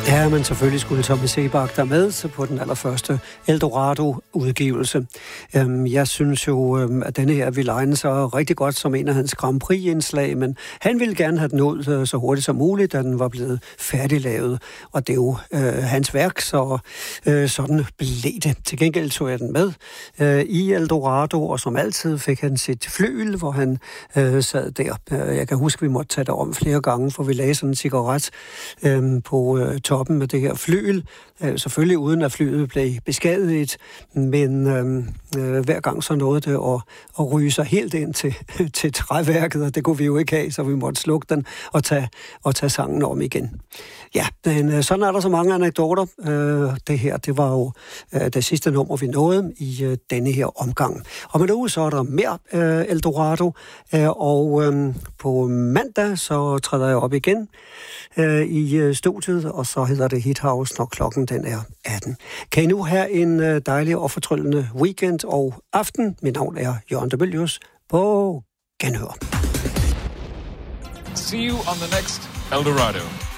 Ja, men selvfølgelig skulle Tommy Sebak der med på den allerførste Eldorado-udgivelse. Jeg synes jo, at denne her ville egne sig rigtig godt som en af hans Grand Prix-indslag, men han ville gerne have den ud så hurtigt som muligt, da den var blevet færdiglavet. Og det er jo hans værk, så sådan blev det. Til gengæld tog jeg den med i Eldorado, og som altid fik han sit flygel, hvor han sad der. Jeg kan huske, vi måtte tage det om flere gange, for vi lagde sådan en cigaret på toppen med det her flygel. Selvfølgelig uden at flyet blev beskadiget, men hver gang så nåede det at ryge sig helt ind til træværket, og det kunne vi jo ikke have, så vi måtte slukke den og tage sangen om igen. Ja, men sådan er der så mange anekdoter. Det her, det var jo det sidste nummer, vi nåede i denne her omgang. Og med nu så er der mere Eldorado, og på mandag så træder jeg op igen i studiet, og så hedder det Hit House, når klokken den er 18. Kan I nu have en dejlig og fortryllende weekend og aften? Mit navn er Jørgen de Mylius. På genhør. See you on the next Eldorado.